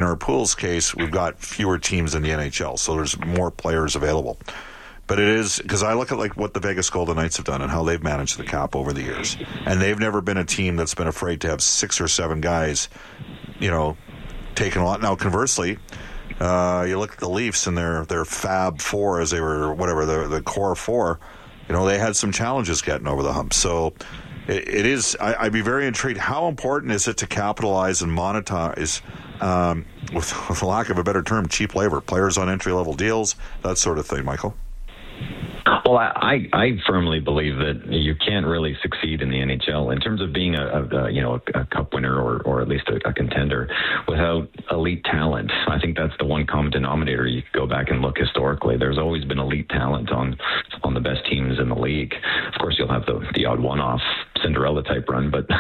our pool's case, we've got fewer teams in the NHL, so there's more players available. But it is, because I look at like what the Vegas Golden Knights have done and how they've managed the cap over the years. And they've never been a team that's been afraid to have 6 or 7 guys, taking a lot. Now, conversely, you look at the Leafs and their Fab Four, as they were, whatever, the Core Four, they had some challenges getting over the hump. So it is, I'd be very intrigued. How important is it to capitalize and monetize, with lack of a better term, cheap labor, players on entry-level deals, that sort of thing, Michael? Well, I firmly believe that you can't really succeed in the NHL in terms of being a cup winner or at least a contender without elite talent. I think that's the one common denominator. You go back and look historically. There's always been elite talent on the best teams in the league. Of course, you'll have the odd one-off Cinderella type run, but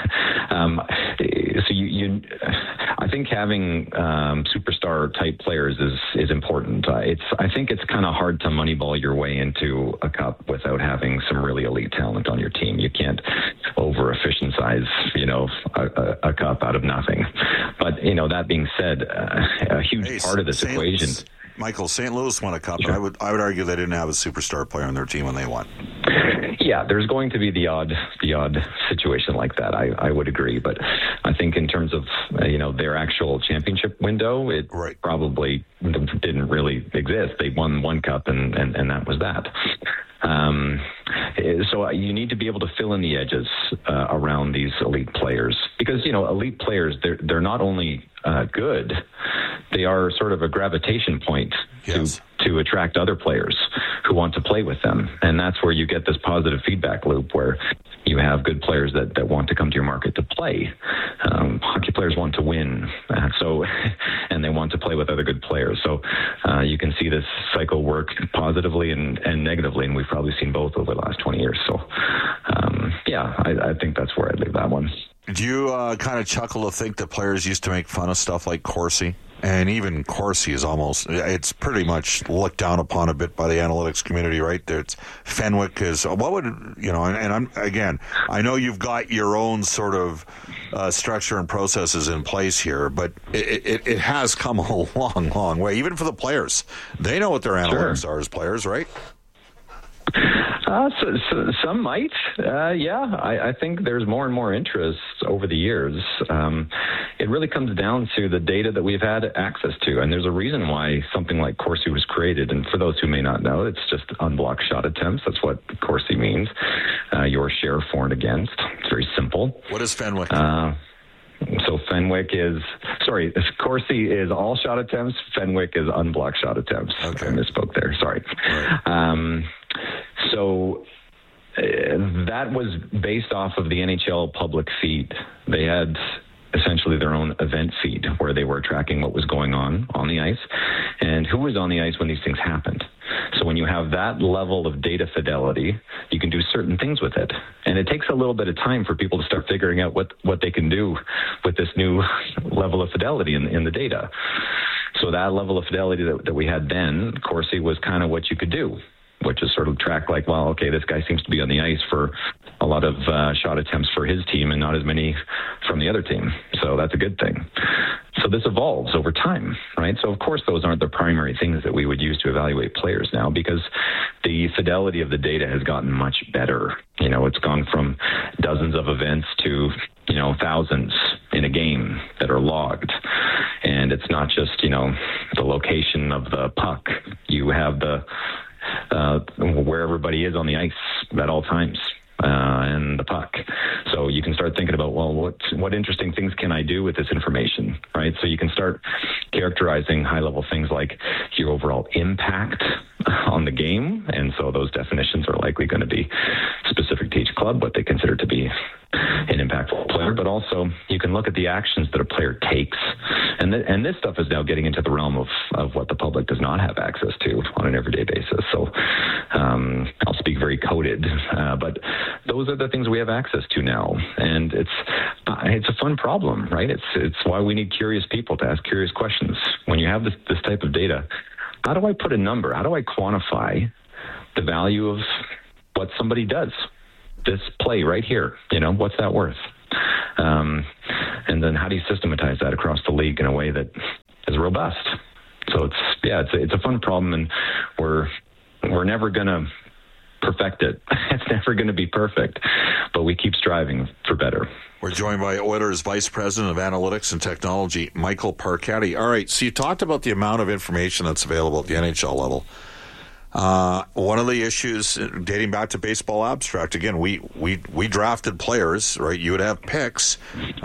I think having superstar type players is important. I think it's kind of hard to moneyball your way into a cup without having some really elite talent on your team. You can't over efficientize a cup out of nothing. But that being said, a huge part of this equation. Michael, St. Louis won a cup, sure. and I would argue they didn't have a superstar player on their team when they won. Yeah, there's going to be the odd situation like that. I would agree, but I think in terms of their actual championship window, it probably didn't really exist. They won one cup, and that was that. So you need to be able to fill in the edges around these elite players, because elite players, they're not only good, they are sort of a gravitation point to attract other players who want to play with them. And that's where you get this positive feedback loop where you have good players that want to come to your market to play. Hockey players want to win, and they want to play with other good players. So you can see this cycle work positively and negatively, and we've probably seen both over the last 20 years. So, I think that's where I'd leave that one. Do you kind of chuckle to think that players used to make fun of stuff like Corsi? And even Corsi is it's pretty much looked down upon a bit by the analytics community, right? There's Fenwick I know you've got your own sort of structure and processes in place here, but it has come a long, long way, even for the players. They know what their analytics are as players, right? So some might. I think there's more and more interest over the years. It really comes down to the data that we've had access to. And there's a reason why something like Corsi was created. And for those who may not know, it's just unblocked shot attempts. That's what Corsi means. Your share for and against. It's very simple. What is Fenwick? So Corsi is all shot attempts. Fenwick is unblocked shot attempts. Okay. I misspoke there. Sorry. Right. So that was based off of the NHL public feed. They had essentially their own event feed where they were tracking what was going on the ice and who was on the ice when these things happened. So when you have that level of data fidelity, you can do certain things with it. And it takes a little bit of time for people to start figuring out what they can do with this new level of fidelity in the data. So that level of fidelity that we had then, Corsi was kind of what you could do, which is sort of track like, well, okay, this guy seems to be on the ice for a lot of shot attempts for his team and not as many from the other team. So that's a good thing. So this evolves over time, right? So of course, those aren't the primary things that we would use to evaluate players now, because the fidelity of the data has gotten much better. It's gone from dozens of events to, thousands in a game that are logged. And it's not just, the location of the puck. You have where everybody is on the ice at all times, and the puck. So you can start thinking about, well, what interesting things can I do with this information, right? So you can start characterizing high-level things like your overall impact on the game, and so those definitions are likely going to be specific to each club, what they consider to be an impactful player, but also you can look at the actions that a player takes. And this stuff is now getting into the realm of what the public does not have access to on an everyday basis. So I'll speak very coded, but those are the things we have access to now. And it's a fun problem, right? It's why we need curious people to ask curious questions. When you have this type of data, how do I put a number? How do I quantify the value of what somebody does? This play right here, what's that worth? And then how do you systematize that across the league in a way that robust. So it's a fun problem, and we're never going to perfect it. It's never going to be perfect, but we keep striving for better. We're joined by Oilers Vice President of Analytics and Technology, Michael Parketti. All right, so you talked about the amount of information that's available at the NHL level. One of the issues dating back to Baseball Abstract, again, we drafted players, right? You would have picks,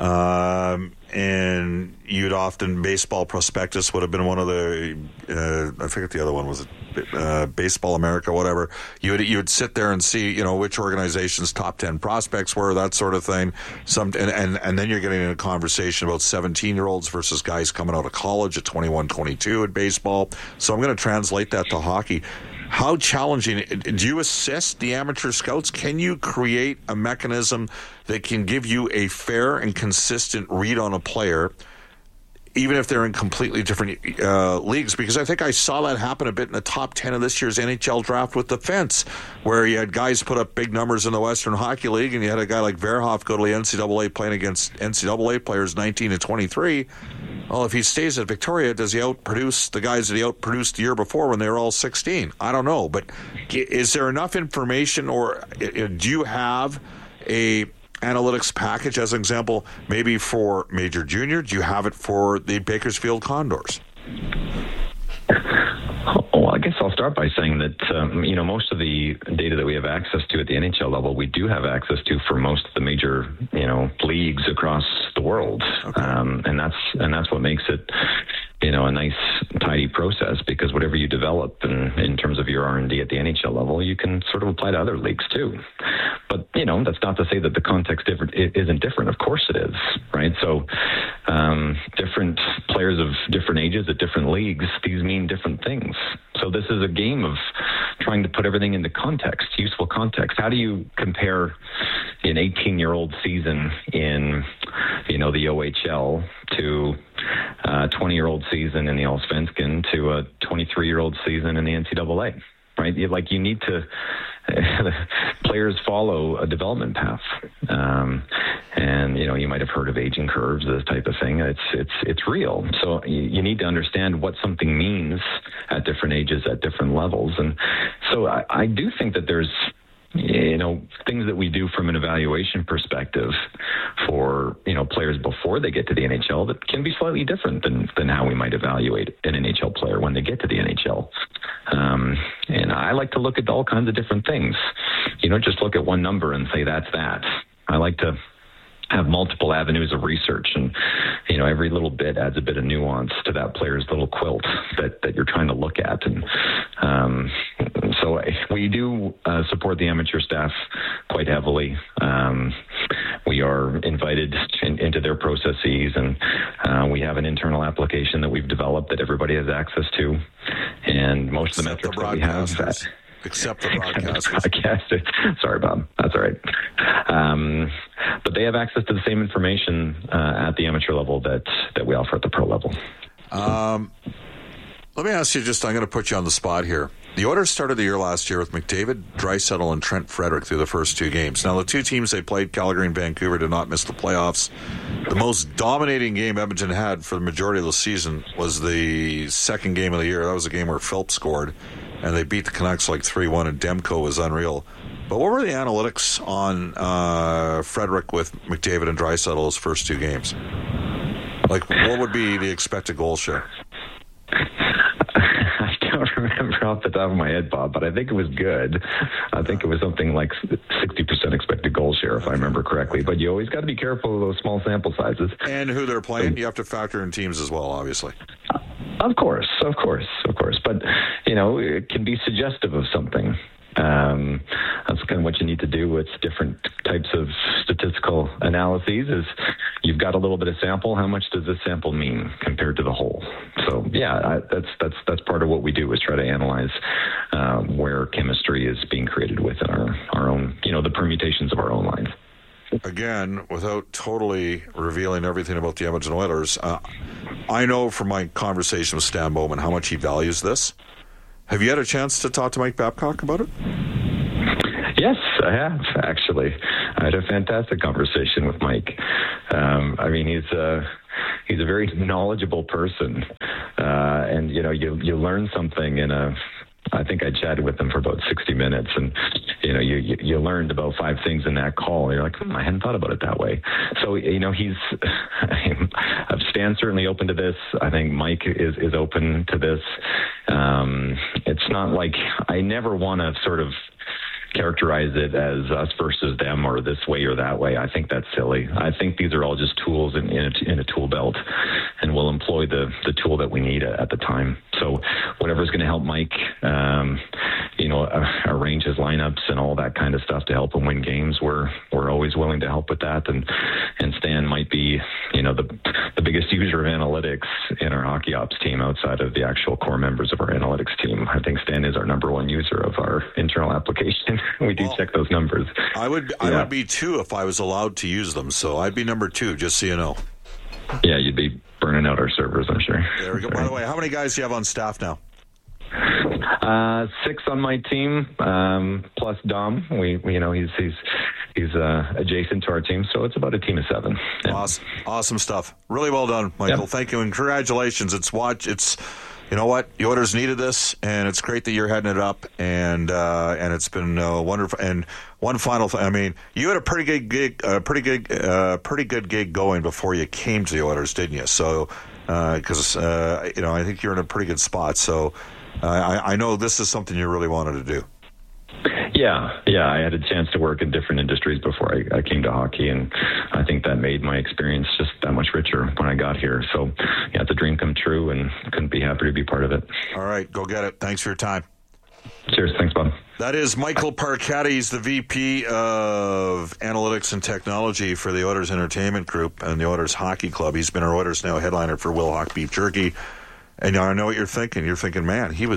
and you'd often, Baseball Prospectus would have been one of the, I forget the other one, was it Baseball America, whatever. You would sit there and see, which organization's top 10 prospects were, that sort of thing. And then you're getting in a conversation about 17-year-olds versus guys coming out of college at 21, 22 at baseball. So I'm going to translate that to hockey. How challenging, do you assist the amateur scouts? Can you create a mechanism that can give you a fair and consistent read on a player, even if they're in completely different leagues? Because I think I saw that happen a bit in the top 10 of this year's NHL draft with the Fence, where you had guys put up big numbers in the Western Hockey League, and you had a guy like Verhoff go to the NCAA playing against NCAA players 19 to 23. Well, if he stays at Victoria, does he outproduce the guys that he outproduced the year before when they were all 16? I don't know. But is there enough information, or do you have a analytics package, as an example, maybe for Major Junior? Do you have it for the Bakersfield Condors? Well, I guess I'll start by saying that, most of the data that we have access to at the NHL level, we do have access to for most of the major, leagues across the world. Okay. And that's what makes it, a nice, tidy process, because whatever you develop in terms of your R&D at the NHL level, you can sort of apply to other leagues too. But, that's not to say that the context isn't different. Of course it is, right? So different players of different ages at different leagues, these mean different things. So this is a game of trying to put everything into context, useful context. How do you compare an 18-year-old season in, the OHL to a 20-year-old season in the Allsvenskan to a 23-year-old season in the NCAA, right? You need to, players follow a development path. And, you might have heard of aging curves, this type of thing. It's real. So you need to understand what something means at different ages, at different levels. And so I do think that there's, things that we do from an evaluation perspective for, players before they get to the NHL that can be slightly different than how we might evaluate an NHL player when they get to the NHL. And I like to look at all kinds of different things. Just look at one number and say that's that. I like to have multiple avenues of research, and every little bit adds a bit of nuance to that player's little quilt that you're trying to look at. And so we do support the amateur staff quite heavily. We are invited into their processes, and we have an internal application that we've developed that everybody has access to, and most of the metrics that we have. Except the broadcasters. Sorry, Bob. That's all right. But they have access to the same information at the amateur level that we offer at the pro level. Let me ask you I'm going to put you on the spot here. The Oilers started the year last year with McDavid, Draisaitl, and Trent Frederic through the first two games. Now, the two teams they played, Calgary and Vancouver, did not miss the playoffs. The most dominating game Edmonton had for the majority of the season was the second game of the year. That was a game where Philp scored, and they beat the Canucks 3-1, and Demko was unreal. But what were the analytics on Frederic with McDavid and Draisaitl those first two games? What would be the expected goal share? I don't remember off the top of my head, Bob, but I think it was good. I think it was something like 60% expected goal share, if I remember correctly. But you always got to be careful of those small sample sizes. And who they're playing. You have to factor in teams as well, obviously. Of course. But, it can be suggestive of something. That's kind of what you need to do with different types of statistical analyses is you've got a little bit of sample. How much does this sample mean compared to the whole? So that's part of what we do is try to analyze where chemistry is being created within our own, the permutations of our own lines. Again, without totally revealing everything about the Edmonton Oilers, I know from my conversation with Stan Bowman how much he values this. Have you had a chance to talk to Mike Babcock about it? Yes, I have, actually. I had a fantastic conversation with Mike. he's a very knowledgeable person, and you learn something I think I chatted with him for about 60 minutes, and you learned about 5 things in that call. And you're like, I hadn't thought about it that way. So Stan's certainly open to this. I think Mike is open to this. It's not like I never want to sort of characterize it as us versus them or this way or that way. I think that's silly. I think these are all just tools in a tool belt, and we'll employ the tool that we need at the time. So whatever's going to help Mike, arrange his lineups and all that kind of stuff to help him win games, we're always willing to help with that. And Stan might be, the biggest user of analytics in our hockey ops team outside of the actual core members of our analytics team. I think Stan is our number one user of our internal application. We do check those numbers. I would be too if I was allowed to use them. So I'd be number 2, just so you know. Yeah, you'd be burning out our servers, I'm sure. There we go. By the way, how many guys do you have on staff now? 6 on my team, plus Dom. He's adjacent to our team, so it's about a team of 7. Yeah. Awesome stuff. Really well done, Michael. Yep. Thank you and congratulations. It's you know what? The Oilers needed this, and it's great that you're heading it up, and it's been wonderful. And one final thing, I mean, you had a pretty good gig going before you came to the Oilers, didn't you? So, because I think you're in a pretty good spot. So, I know this is something you really wanted to do. Yeah, I had a chance to work in different industries before I came to hockey, and I think that made my experience just that much richer when I got here. So, yeah, it's a dream come true, and couldn't be happier to be part of it. All right, go get it. Thanks for your time. Cheers. Thanks, Bob. That is Michael Parketti. He's the VP of Analytics and Technology for the Oilers Entertainment Group and the Oilers Hockey Club. He's been our Oilers Now headliner for Wilhauk Beef Jerky. And I know what you're thinking. You're thinking, man, he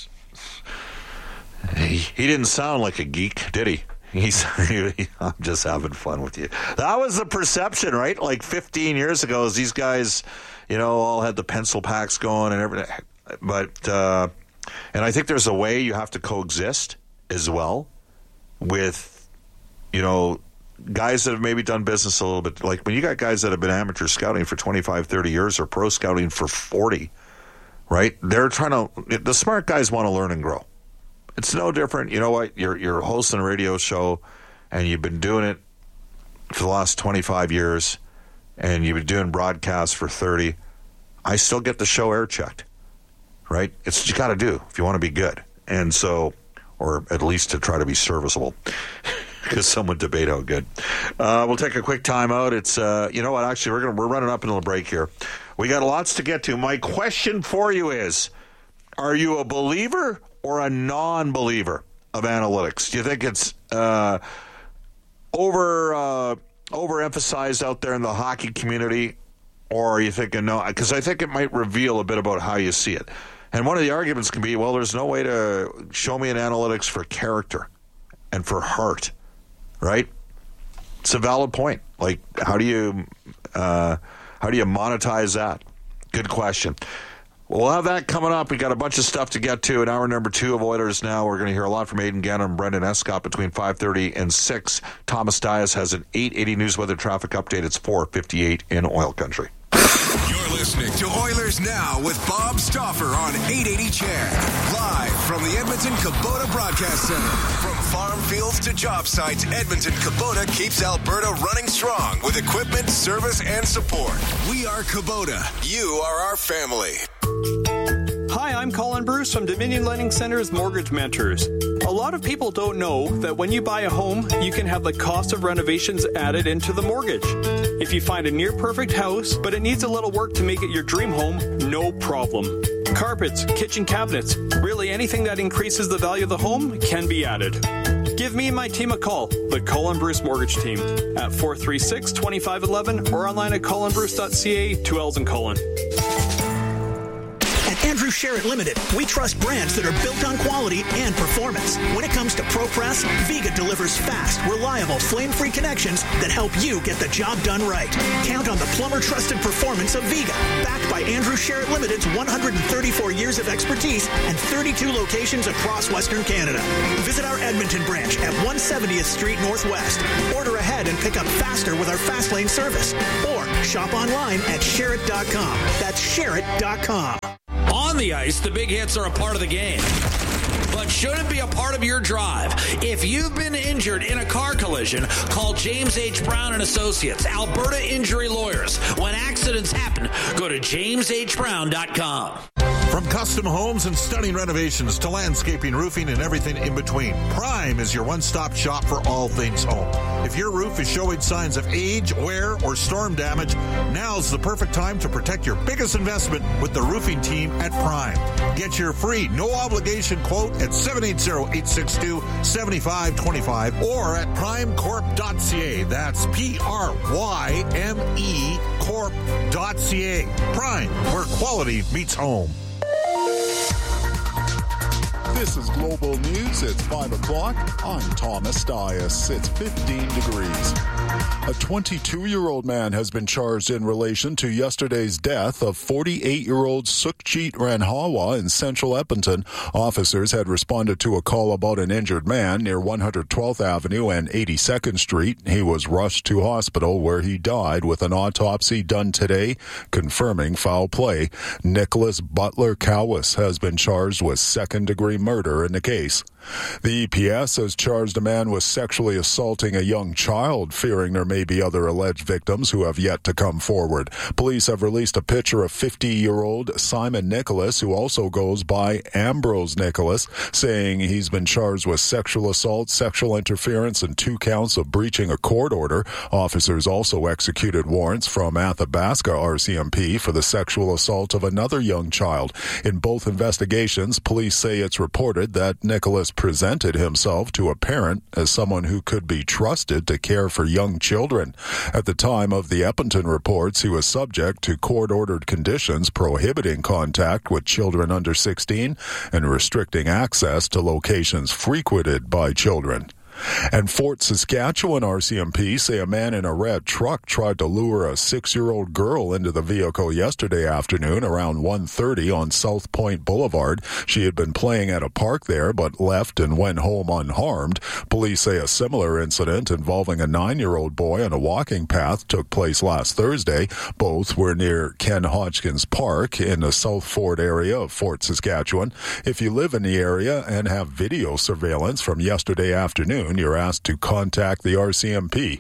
didn't sound like a geek, did he? I'm just having fun with you. That was the perception, right? Like 15 years ago, as these guys, all had the pencil packs going and everything. But, and I think there's a way you have to coexist as well with, guys that have maybe done business a little bit. Like when you got guys that have been amateur scouting for 25, 30 years or pro scouting for 40, right? The smart guys want to learn and grow. It's no different. You know what? You're hosting a radio show, and you've been doing it for the last 25 years, and you've been doing broadcasts for 30. I still get the show air checked, right? It's what you got to do if you want to be good, and so, or at least to try to be serviceable. Because some would debate how good. We'll take a quick time out. It's you know what? Actually, we're running up into a break here. We got lots to get to. My question for you is: are you a believer or a non-believer of analytics? Do you think it's overemphasized out there in the hockey community, or are you thinking no? Because I think it might reveal a bit about how you see it. And one of the arguments can be, well, there's no way to show me an analytics for character and for heart, right? It's a valid point. Like, how do you monetize that? Good question. We'll have that coming up. We got a bunch of stuff to get to in hour number 2 of Oilers Now. We're going to hear a lot from Aidan Gannon and Brendan Escott between 5:30 and 6. Thomas Dias has an 8:80 news weather traffic update. It's 4:58 in Oil Country. You're listening to Oilers Now with Bob Stauffer on 880 CHED. Live from the Edmonton Kubota Broadcast Center. From farm fields to job sites, Edmonton Kubota keeps Alberta running strong with equipment, service, and support. We are Kubota. You are our family. Hi, I'm Colin Bruce from Dominion Lending Center's Mortgage Mentors. A lot of people don't know that when you buy a home, you can have the cost of renovations added into the mortgage. If you find a near-perfect house, but it needs a little work to make it your dream home, no problem. Carpets, kitchen cabinets, really anything that increases the value of the home can be added. Give me and my team a call, the Colin Bruce Mortgage Team, at 436-2511 or online at colinbruce.ca, 2 L's in Colin. Andrew Sherritt Limited, we trust brands that are built on quality and performance. When it comes to ProPress, Viga delivers fast, reliable, flame-free connections that help you get the job done right. Count on the plumber-trusted performance of Viga, backed by Andrew Sherritt Limited's 134 years of expertise and 32 locations across Western Canada. Visit our Edmonton branch at 170th Street Northwest. Order ahead and pick up faster with our Fast Lane service. Or shop online at Sherritt.com. That's Sherritt.com. On the ice, the big hits are a part of the game, but shouldn't be a part of your drive. If you've been injured in a car collision, call James H. Brown and Associates, Alberta Injury Lawyers. When accidents happen, go to jameshbrown.com. From custom homes and stunning renovations to landscaping, roofing, and everything in between, Prime is your one-stop shop for all things home. If your roof is showing signs of age, wear, or storm damage, now's the perfect time to protect your biggest investment with the roofing team at Prime. Get your free, no-obligation quote at 780-862-7525 or at primecorp.ca. That's P-R-Y-M-E corp.ca. Prime, where quality meets home. This is Global News. It's 5 o'clock. I'm Thomas Dias. It's 15 degrees. A 22-year-old man has been charged in relation to yesterday's death of 48-year-old Sukhjit Randhawa in central Edmonton. Officers had responded to a call about an injured man near 112th Avenue and 82nd Street. He was rushed to hospital where he died with an autopsy done today, confirming foul play. Nicholas Butler Cowas has been charged with second-degree murder in the case. The EPS has charged a man with sexually assaulting a young child, fearing there may be other alleged victims who have yet to come forward. Police have released a picture of 50-year-old Simon Nicholas, who also goes by Ambrose Nicholas, saying he's been charged with sexual assault, sexual interference, and 2 counts of breaching a court order. Officers also executed warrants from Athabasca RCMP for the sexual assault of another young child. In both investigations, police say it's reported that Nicholas presented himself to a parent as someone who could be trusted to care for young children. At the time of the Edmonton reports, he was subject to court-ordered conditions prohibiting contact with children under 16 and restricting access to locations frequented by children. And Fort Saskatchewan RCMP say a man in a red truck tried to lure a 6-year-old girl into the vehicle yesterday afternoon around 1:30 on South Point Boulevard. She had been playing at a park there but left and went home unharmed. Police say a similar incident involving a 9-year-old boy on a walking path took place last Thursday. Both were near Ken Hodgkins Park in the South Fort area of Fort Saskatchewan. If you live in the area and have video surveillance from yesterday afternoon, you're asked to contact the RCMP.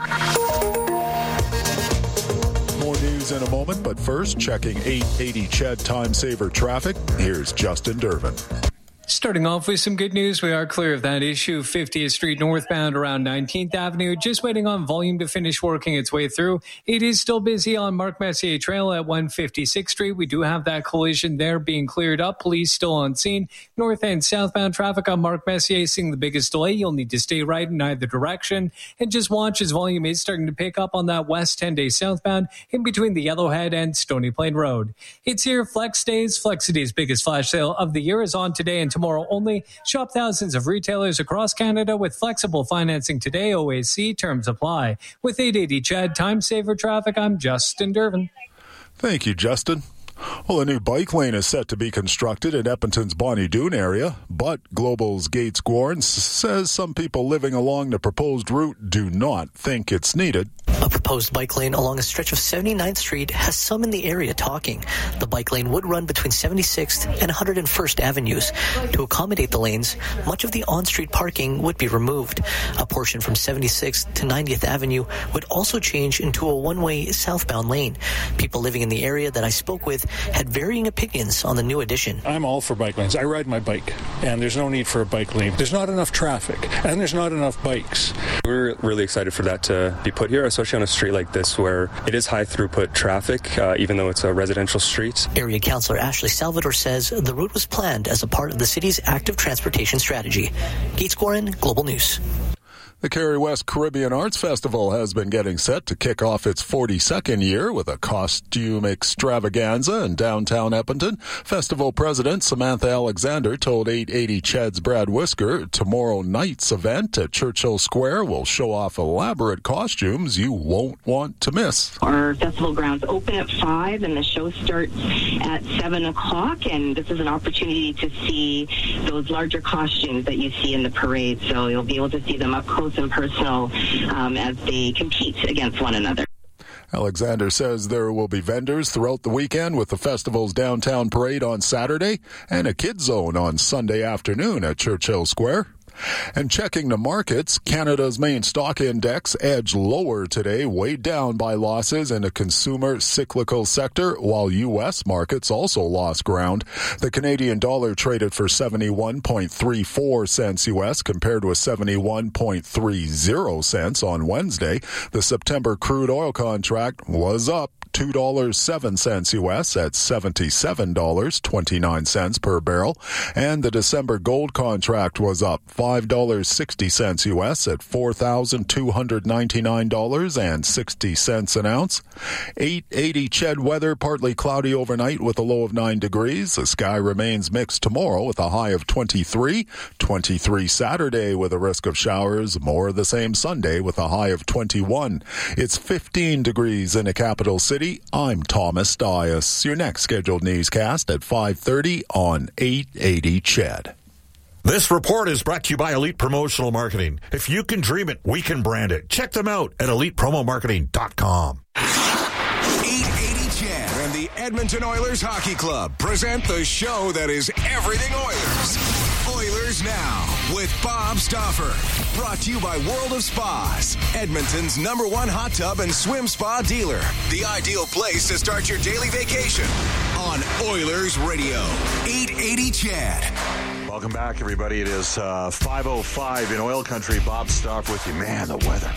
More news in a moment, but first, checking 880 CHED Time Saver traffic. Here's Justin Durbin. Starting off with some good news, we are clear of that issue. 50th Street northbound around 19th Avenue, just waiting on volume to finish working its way through. It is still busy on Mark Messier Trail at 156th Street. We do have that collision there being cleared up. Police still on scene. North and southbound traffic on Mark Messier seeing the biggest delay. You'll need to stay right in either direction. And just watch as volume is starting to pick up on that west 10-day southbound in between the Yellowhead and Stony Plain Road. It's here, Flex Days. Flexiday's biggest flash sale of the year is on today and tomorrow only. Shop thousands of retailers across Canada with flexible financing today. OAC terms apply. With 880 CHED Time Saver Traffic, I'm Justin Durbin. Thank you, Justin. Well, a new bike lane is set to be constructed in Edmonton's Bonnie Doon area, but Global's Gates Gorn says some people living along the proposed route do not think it's needed. A proposed bike lane along a stretch of 79th Street has some in the area talking. The bike lane would run between 76th and 101st Avenues. To accommodate the lanes, much of the on-street parking would be removed. A portion from 76th to 90th Avenue would also change into a one-way southbound lane. People living in the area that I spoke with had varying opinions on the new addition. I'm all for bike lanes. I ride my bike, and there's no need for a bike lane. There's not enough traffic, and there's not enough bikes. We're really excited for that to be put here, especially on a street like this where it is high throughput traffic, even though it's a residential street. Area Councillor Ashley Salvador says the route was planned as a part of the city's active transportation strategy. Gates Gorin, Global News. The Cary West Caribbean Arts Festival has been getting set to kick off its 42nd year with a costume extravaganza in downtown Edmonton. Festival President Samantha Alexander told 880 CHED's Brad Whisker tomorrow night's event at Churchill Square will show off elaborate costumes you won't want to miss. Our festival grounds open at 5 and the show starts at 7 o'clock, and this is an opportunity to see those larger costumes that you see in the parade, so you'll be able to see them up close and personal as they compete against one another. Alexander says there will be vendors throughout the weekend with the festival's downtown parade on Saturday and a kids zone on Sunday afternoon at Churchill Square. And checking the markets, Canada's main stock index edged lower today, weighed down by losses in the consumer cyclical sector, while U.S. markets also lost ground. The Canadian dollar traded for 71.34 cents U.S. compared with 71.30 cents on Wednesday. The September crude oil contract was up $2.07 U.S. at $77.29 per barrel, and the December gold contract was up $5.60 U.S. at $4,299.60 an ounce. 880 CHED weather, partly cloudy overnight with a low of 9 degrees. The sky remains mixed tomorrow with a high of 23. 23 Saturday with a risk of showers. More of the same Sunday with a high of 21. It's 15 degrees in the capital city. I'm Thomas Dias. Your next scheduled newscast at 5:30 on 880 CHED. This report is brought to you by Elite Promotional Marketing. If you can dream it, we can brand it. Check them out at elitepromomarketing.com. 880 CHED and the Edmonton Oilers Hockey Club present the show that is everything Oilers. Oilers Now with Bob Stauffer. Brought to you by World of Spas, Edmonton's #1 hot tub and swim spa dealer. The ideal place to start your daily vacation on Oilers Radio. 880 CHED. Welcome back, everybody. It is 5:05 in Oil Country. Bob Stauffer with you. Man, the weather.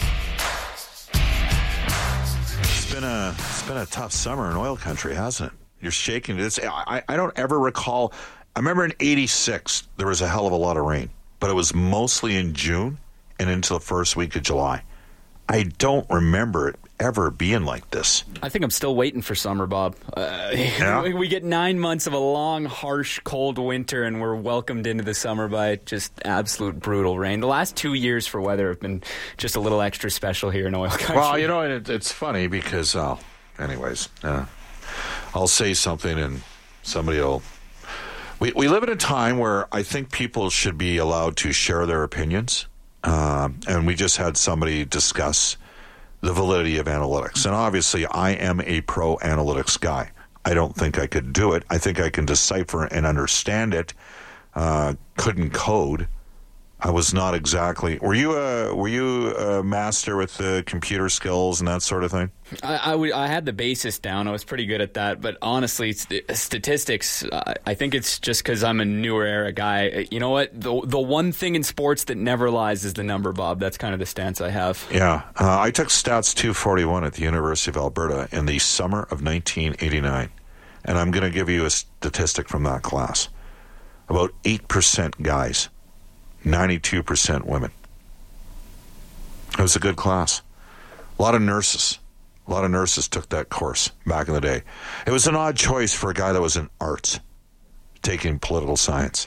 It's been a tough summer in Oil Country, hasn't it? You're shaking. I don't ever recall. I remember in 86, there was a hell of a lot of rain, but it was mostly in June and into the first week of July. I don't remember it ever being like this. I think I'm still waiting for summer, Bob. Yeah? We get 9 months of a long, harsh, cold winter, and we're welcomed into the summer by just absolute brutal rain. The last 2 years for weather have been just a little extra special here in Oil Country. Well, you know, it's funny because, anyways, I'll say something and somebody will... We live in a time where I think people should be allowed to share their opinions. And we just had somebody discuss the validity of analytics. And obviously, I am a pro analytics guy. I don't think I could do it. I think I can decipher and understand it. Couldn't code. I was not exactly. Were you a master with computer skills and that sort of thing? I had the basis down. I was pretty good at that. But honestly, statistics, I think it's just because I'm a newer era guy. You know what? The one thing in sports that never lies is the number, Bob. That's kind of the stance I have. Yeah. I took Stats 241 at the University of Alberta in the summer of 1989. And I'm going to give you a statistic from that class. About 8% guys. 92% women. It was a good class. A lot of nurses took that course back in the day. It was an odd choice for a guy that was in arts, taking political science.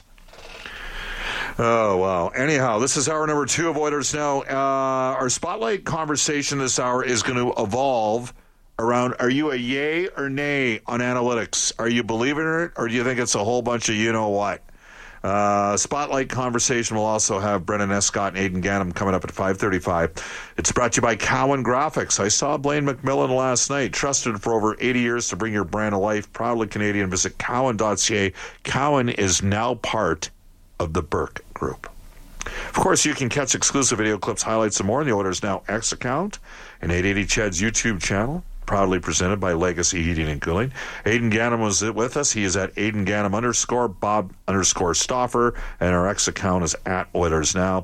Oh, wow. Anyhow, this is hour number 2 of Oilers Now. Our spotlight conversation this hour is going to evolve around, are you a yay or nay on analytics? Are you believing in it, or do you think it's a whole bunch of you-know-what? Spotlight conversation will also have Brendan Escott and Aidan Gannam coming up at 5:35. It's brought to you by Cowan Graphics. I saw Blaine McMillan last night, trusted for over 80 years to bring your brand to life. Proudly Canadian. Visit cowan.ca. Cowan is now part of the Burke Group. Of course, you can catch exclusive video clips, highlights, and more in the Oilers Now X account and 880 CHED's YouTube channel. Proudly presented by Legacy Heating and Cooling. Aidan Gannam was with us. He is at Aidan Gannam _ Bob _ Stauffer, and our X account is at Oilers Now.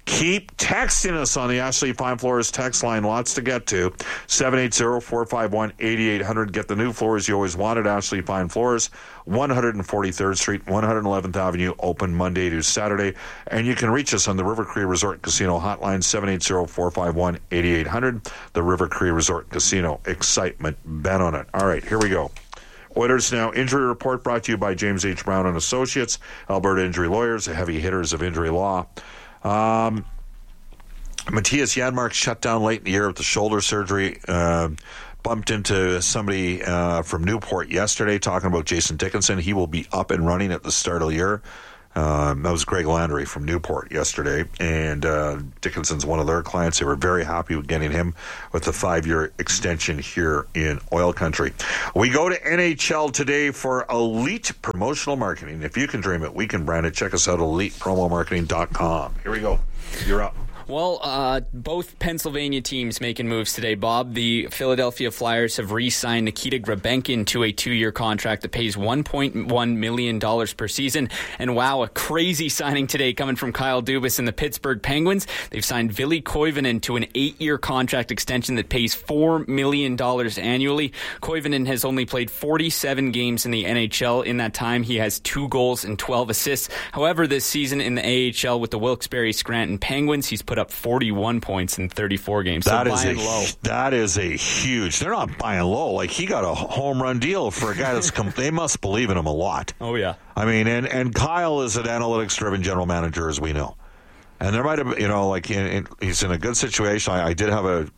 Keep texting us on the Ashley Fine Floors text line. Lots to get to. 780-451-8800. Get the new floors you always wanted. Ashley Fine Floors, 143rd Street, 111th Avenue, open Monday to Saturday. And you can reach us on the River Cree Resort Casino hotline, 780-451-8800. The River Cree Resort Casino. Excitement. Bet on it. All right, here we go. Oilers Now injury report brought to you by James H. Brown and Associates, Alberta Injury Lawyers, the heavy hitters of injury law. Matthias Janmark shut down late in the year with the shoulder surgery. Bumped into somebody from Newport yesterday talking about Jason Dickinson. He will be up and running at the start of the year. That was Greg Landry from Newport yesterday, and Dickinson's one of their clients. They were very happy with getting him with a 5-year extension here in Oil Country. We go to NHL today for Elite Promotional Marketing. If you can dream it, we can brand it. Check us out, elitepromomarketing.com. Here we go. You're up. Well, both Pennsylvania teams making moves today, Bob. The Philadelphia Flyers have re-signed Nikita Grabenkin to a 2-year contract that pays $1.1 million per season. And wow, a crazy signing today coming from Kyle Dubas and the Pittsburgh Penguins. They've signed Ville Koivunen to an 8-year contract extension that pays $4 million annually. Koivunen has only played 47 games in the NHL. In that time, he has 2 goals and 12 assists. However, this season in the AHL with the Wilkes-Barre Scranton Penguins, he's put up 41 points in 34 games. So that is a huge. They're not buying low. Like, he got a home run deal for a guy that's they must believe in him a lot. Oh yeah. I mean, and Kyle is an analytics driven general manager, as we know. And there might have, he's in a good situation. I did have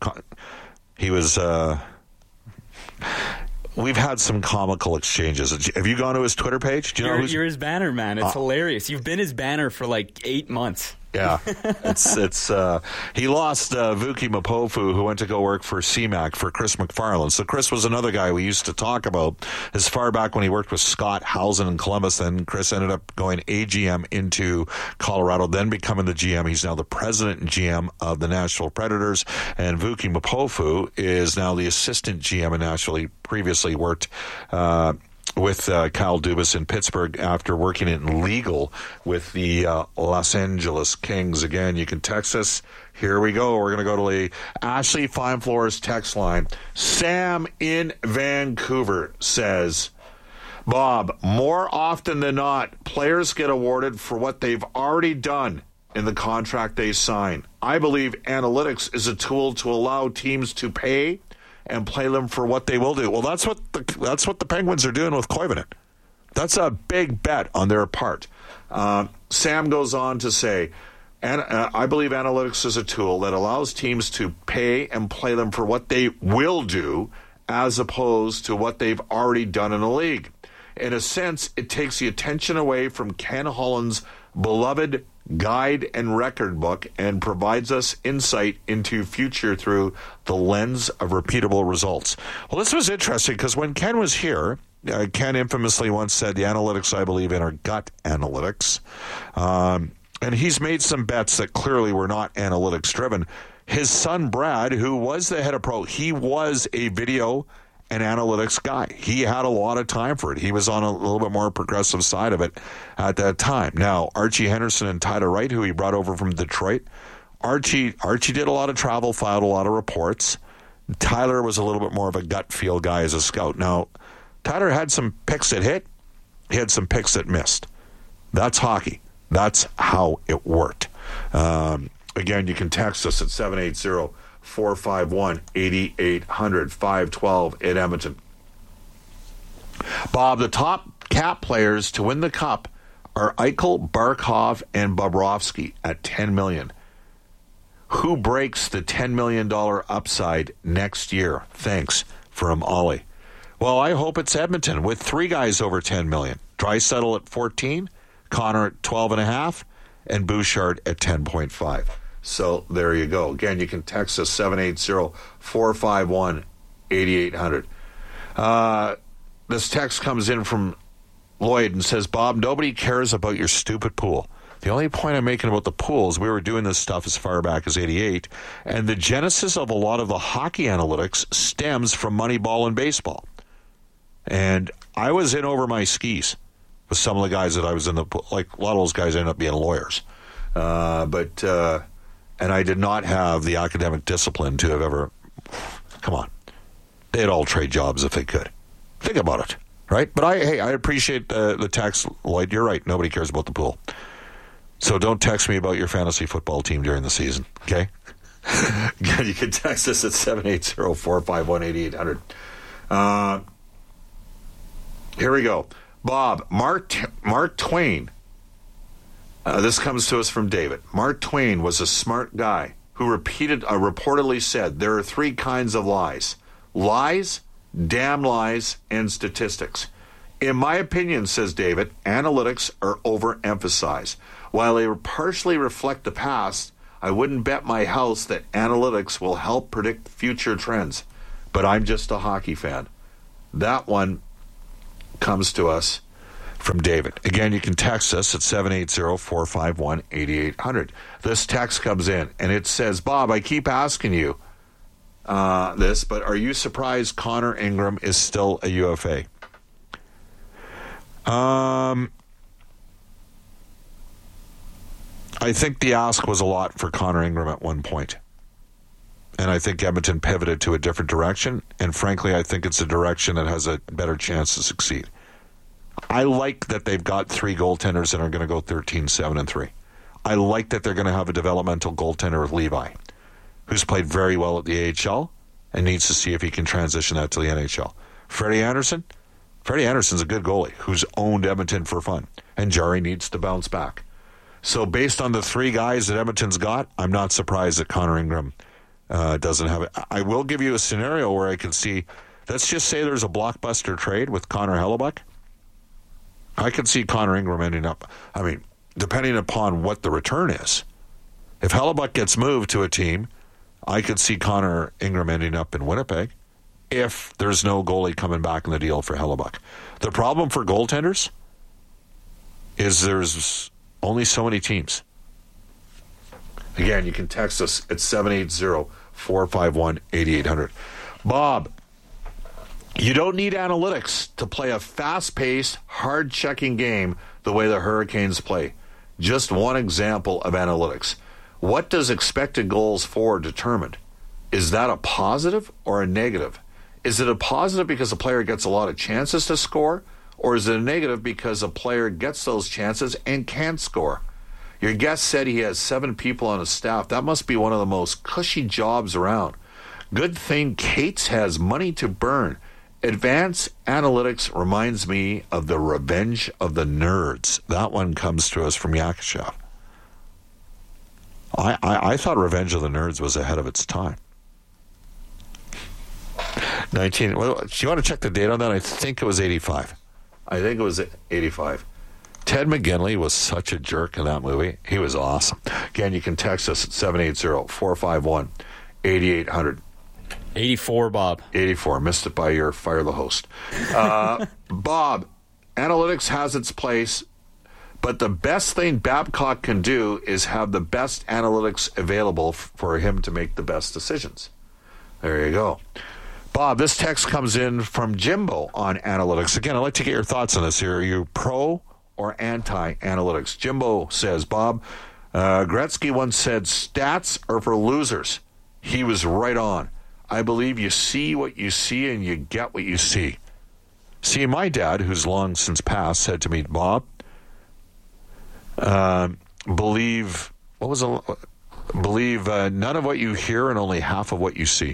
we've had some comical exchanges. Have you gone to his Twitter page? Do you know you're his banner man. It's hilarious. You've been his banner for like 8 months. Yeah, it's he lost Vuki Mapofu, who went to go work for CMAC for Chris McFarland. So Chris was another guy we used to talk about as far back when he worked with Scott Housen in Columbus. Then Chris ended up going AGM into Colorado, then becoming the GM. He's now the president and GM of the Nashville Predators. And Vuki Mapofu is now the assistant GM in Nashville. He previously worked with Kyle Dubas in Pittsburgh after working in legal with the Los Angeles Kings. Again, you can text us. Here we go. We're going to go to the Ashley Fine Floors text line. Sam in Vancouver says, Bob, more often than not, players get awarded for what they've already done in the contract they sign. I believe analytics is a tool to allow teams to pay and play them for what they will do. Well, that's what the Penguins are doing with Koivunen. That's a big bet on their part. Sam goes on to say, I believe analytics is a tool that allows teams to pay and play them for what they will do as opposed to what they've already done in the league. In a sense, it takes the attention away from Ken Holland's beloved guide and record book and provides us insight into future through the lens of repeatable results. Well, this was interesting because when Ken was here, Ken infamously once said the analytics I believe in are gut analytics. And he's made some bets that clearly were not analytics driven. His son, Brad, who was the head of pro, he was a video and analytics guy. He had a lot of time for it. He was on a little bit more progressive side of it at that time. Now, Archie Henderson and Tyler Wright, who he brought over from Detroit, Archie did a lot of travel, filed a lot of reports. Tyler was a little bit more of a gut feel guy as a scout. Now, Tyler had some picks that hit. He had some picks that missed. That's hockey. That's how it worked. Again, you can text us at 780-451-8800, 512 in Edmonton. Bob, the top cap players to win the cup are Eichel, Barkov, and Bobrovsky at $10 million. Who breaks the $10 million upside next year? Thanks, from Ollie. Well, I hope it's Edmonton with 3 guys over $10 million. Draisaitl at 14, Connor at 12.5, and Bouchard at 10.5. So there you go. Again, you can text us 780-451-8800. This text comes in from Lloyd and says, Bob, nobody cares about your stupid pool. The only point I'm making about the pool is we were doing this stuff as far back as 88, and the genesis of a lot of the hockey analytics stems from Moneyball and baseball. And I was in over my skis with some of the guys that I was in the pool. Like, a lot of those guys ended up being lawyers. But and I did not have the academic discipline to have ever... Come on. They'd all trade jobs if they could. Think about it, right? But I appreciate the text, Lloyd. You're right. Nobody cares about the pool. So don't text me about your fantasy football team during the season, okay? Again, you can text us at 780-451-8800. Here we go. Bob, Mark Twain. This comes to us from David. Mark Twain was a smart guy who reportedly said there are three kinds of lies. Lies, damn lies, and statistics. In my opinion, says David, analytics are overemphasized. While they partially reflect the past, I wouldn't bet my house that analytics will help predict future trends. But I'm just a hockey fan. That one comes to us from David. Again, you can text us at 780-451-8800. This text comes in, and it says, Bob, I keep asking you this, but are you surprised Connor Ingram is still a UFA? I think the ask was a lot for Connor Ingram at one point. And I think Edmonton pivoted to a different direction. And frankly, I think it's a direction that has a better chance to succeed. I like that they've got three goaltenders that are going to go 13-7-3. I like that they're going to have a developmental goaltender with Levi, who's played very well at the AHL and needs to see if he can transition that to the NHL. Freddie Anderson's a good goalie who's owned Edmonton for fun. And Jari needs to bounce back. So based on the three guys that Edmonton's got, I'm not surprised that Connor Ingram doesn't have it. I will give you a scenario where I can see, let's just say there's a blockbuster trade with Connor Hellebuyck. I could see Connor Ingram ending up, depending upon what the return is. If Hellebuyck gets moved to a team, I could see Connor Ingram ending up in Winnipeg if there's no goalie coming back in the deal for Hellebuyck. The problem for goaltenders is there's only so many teams. Again, you can text us at 780-451-8800. Bob, you don't need analytics to play a fast-paced, hard-checking game the way the Hurricanes play. Just one example of analytics. What does expected goals for determined? Is that a positive or a negative? Is it a positive because a player gets a lot of chances to score? Or is it a negative because a player gets those chances and can't score? Your guest said he has 7 people on his staff. That must be one of the most cushy jobs around. Good thing Cates has money to burn. Advanced analytics reminds me of the Revenge of the Nerds. That one comes to us from Yakashev. I thought Revenge of the Nerds was ahead of its time. 19. Well, do you want to check the date on that? I think it was 85. Ted McGinley was such a jerk in that movie. He was awesome. Again, you can text us at 780-451-8800. 84, Bob. 84. Missed it by your fire the host. Bob, analytics has its place, but the best thing Babcock can do is have the best analytics available for him to make the best decisions. There you go. Bob, this text comes in from Jimbo on analytics. Again, I'd like to get your thoughts on this here. Are you pro or anti-analytics? Jimbo says, Bob, Gretzky once said, stats are for losers. He was right on. I believe you see what you see and you get what you see. See, my dad, who's long since passed, said to me, Bob, believe none of what you hear and only half of what you see.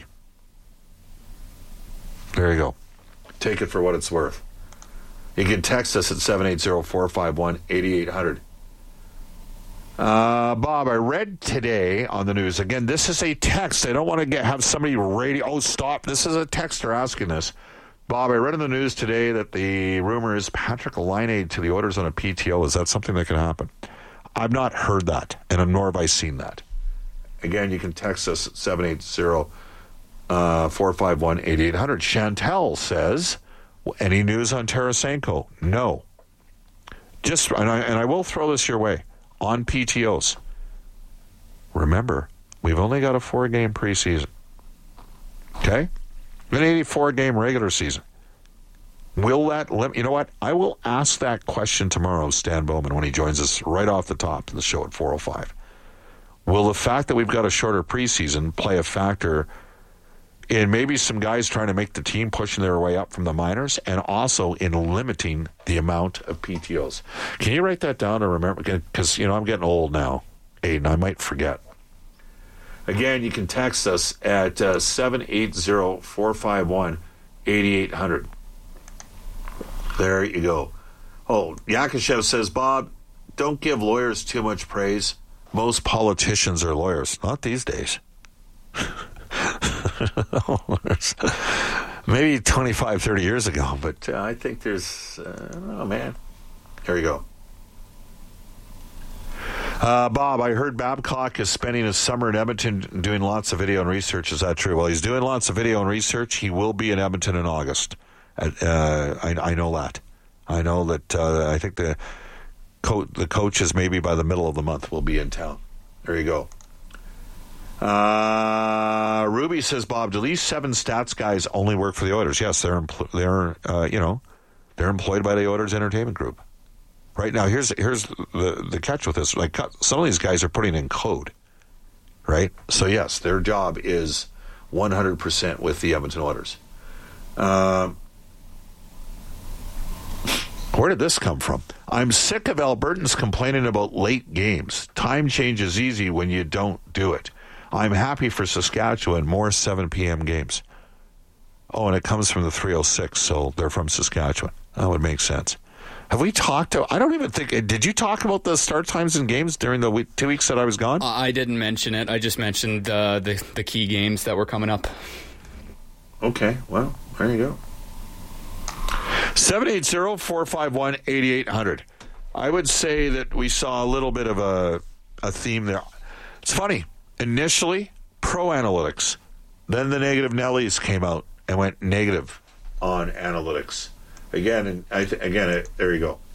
There you go. Take it for what it's worth. You can text us at 780-451-8800. Bob, I read today on the news. Again, this is a text. I don't want to have somebody radio. Oh, stop. This is a texter asking this. Bob, I read in the news today that the rumor is Patrick Laine to the Oilers on a PTO. Is that something that can happen? I've not heard that, and nor have I seen that. Again, you can text us at 780-451-8800. Chantel says, any news on Tarasenko? No. And I will throw this your way. On PTOs. Remember, we've only got a 4-game preseason. Okay? An 84-game regular season. Will that you know what? I will ask that question tomorrow, Stan Bowman, when he joins us right off the top of the show at 4:05. Will the fact that we've got a shorter preseason play a factor in maybe some guys trying to make the team, pushing their way up from the minors, and also in limiting the amount of PTOs? Can you write that down or remember? Because, I'm getting old now, Aiden. I might forget. Again, you can text us at 780-451-8800. There you go. Oh, Yakashev says, Bob, don't give lawyers too much praise. Most politicians are lawyers. Not these days. Maybe 25, 30 years ago, but I think there's, I don't know, man. Here we go. Bob, I heard Babcock is spending his summer in Edmonton doing lots of video and research. Is that true? Well, he's doing lots of video and research. He will be in Edmonton in August. I know that. I know that. I think the coaches maybe by the middle of the month will be in town. There you go. Ruby says, Bob, do these 7 stats guys only work for the Oilers? Yes, they're employed by the Oilers Entertainment Group. Right now, here's the catch with this. Like, some of these guys are putting in code, right? So yes, their job is 100% with the Edmonton Oilers. Where did this come from? I'm sick of Albertans complaining about late games. Time change is easy when you don't do it. I'm happy for Saskatchewan, more 7 p.m. games. Oh, and it comes from the 306, so they're from Saskatchewan. That would make sense. Have we talked to... I don't even think... Did you talk about the start times in games during the 2 weeks that I was gone? I didn't mention it. I just mentioned the key games that were coming up. Okay, well, there you go. 780-451-8800. I would say that we saw a little bit of a theme there. It's funny. Initially, pro analytics. Then the negative Nellies came out and went negative on analytics. Again, there you go.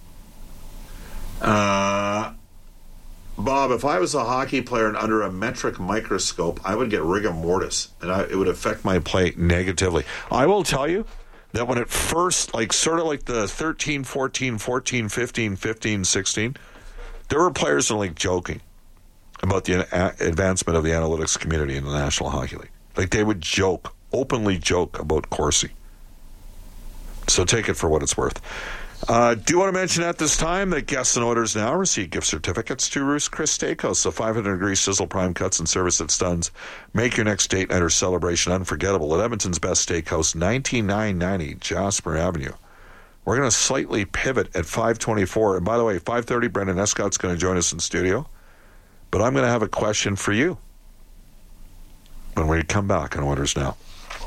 Bob, if I was a hockey player and under a metric microscope, I would get rigor mortis, and it would affect my play negatively. I will tell you that when it first, sort of like the 13, 14, 14, 15, 15, 16, there were players that were joking about the advancement of the analytics community in the National Hockey League. They would openly joke about Corsi. So take it for what it's worth. Do you want to mention at this time that guests and orders now receive gift certificates to Ruth's Chris Steakhouse, so 500-degree sizzle prime cuts and service that stuns. Make your next date night or celebration unforgettable at Edmonton's Best Steakhouse, 19990 Jasper Avenue. We're going to slightly pivot at 5:24. And by the way, 5:30, Brendan Escott's going to join us in studio. But I'm going to have a question for you when we come back on Orders Now.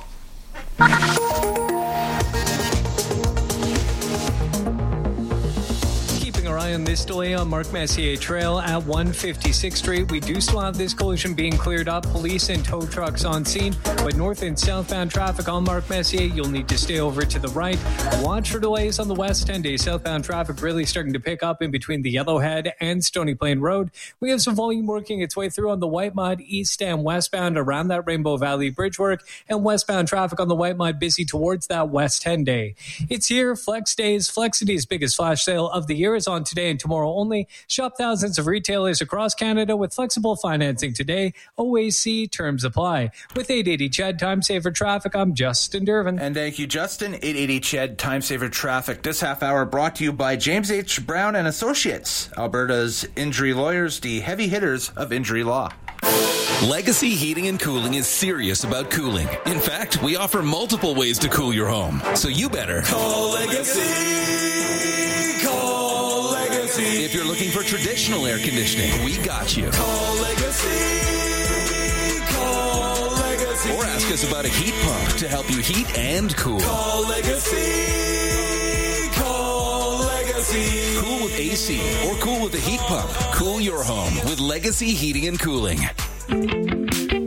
On this delay on Mark Messier Trail at 156th Street. We do still have this collision being cleared up. Police and tow trucks on scene, but north and southbound traffic on Mark Messier, you'll need to stay over to the right. Watch for delays on the west 10-day southbound traffic really starting to pick up in between the Yellowhead and Stony Plain Road. We have some volume working its way through on the White Mud east and westbound around that Rainbow Valley Bridge work, and westbound traffic on the White Mud busy towards that west 10-day. It's here, Flex Days. Flexity's biggest flash sale of the year is on today and tomorrow only. Shop thousands of retailers across Canada with flexible financing today. OAC terms apply. With 880 CHED Time Saver Traffic, I'm Justin Dervin. And thank you, Justin. 880 CHED Time Saver Traffic. This half hour brought to you by James H. Brown and Associates, Alberta's injury lawyers, the heavy hitters of injury law. Legacy Heating and Cooling is serious about cooling. In fact, we offer multiple ways to cool your home. So you better call Legacy. Call Legacy. If you're looking for traditional air conditioning, we got you. Call Legacy. Call Legacy. Or ask us about a heat pump to help you heat and cool. Call Legacy. Call Legacy. Cool with AC or cool with a heat pump. Cool your home with Legacy Heating and Cooling.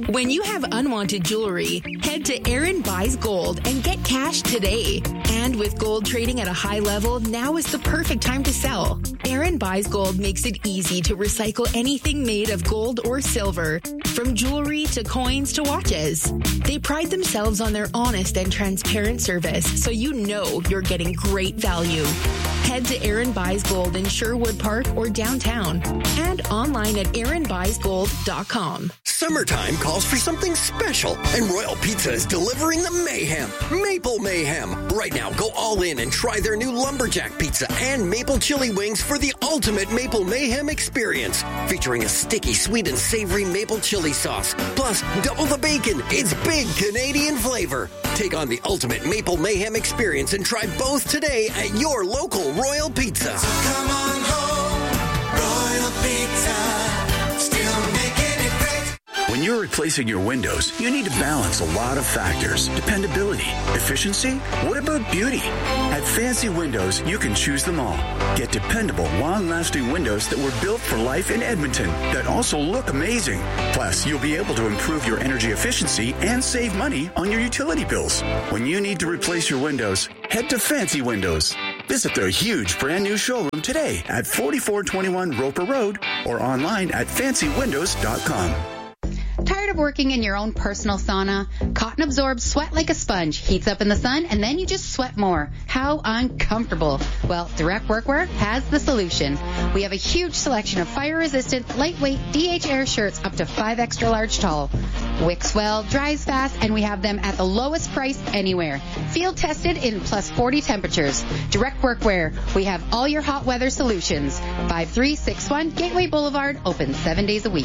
When you have unwanted jewelry, head to Aaron Buys Gold and get cash today. And with gold trading at a high level, now is the perfect time to sell. Aaron Buys Gold makes it easy to recycle anything made of gold or silver, from jewelry to coins to watches. They pride themselves on their honest and transparent service, so you know you're getting great value. Head to Aaron Buys Gold in Sherwood Park or downtown, and online at aaronbuysgold.com. Summertime calls for something special, and Royal Pizza is delivering the mayhem. Maple Mayhem. Right now, go all in and try their new Lumberjack Pizza and Maple Chili Wings for the ultimate Maple Mayhem experience. Featuring a sticky, sweet, and savory maple chili sauce. Plus, double the bacon. It's big Canadian flavor. Take on the ultimate Maple Mayhem experience and try both today at your local Royal Pizza. So come on home, Royal Pizza, still making it great. When you're replacing your windows, you need to balance a lot of factors. Dependability, efficiency, what about beauty? At Fancy Windows, you can choose them all. Get dependable, long-lasting windows that were built for life in Edmonton that also look amazing. Plus, you'll be able to improve your energy efficiency and save money on your utility bills. When you need to replace your windows, head to Fancy Windows. Visit their huge brand new showroom today at 4421 Roper Road or online at fancywindows.com. Tired of working in your own personal sauna? Cotton absorbs sweat like a sponge, heats up in the sun, and then you just sweat more. How uncomfortable. Well, Direct Workwear has the solution. We have a huge selection of fire-resistant, lightweight DH Air shirts up to 5 extra large tall. Wicks well, dries fast, and we have them at the lowest price anywhere. Field tested in plus 40 temperatures. Direct Workwear. We have all your hot weather solutions. 5361 Gateway Boulevard, open 7 days a week.